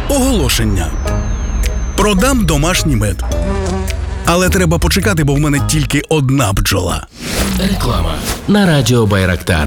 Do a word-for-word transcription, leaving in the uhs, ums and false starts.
Оголошення. Продам домашній мед. Але треба почекати, бо в мене тільки одна бджола. Реклама на радіо Байрактар.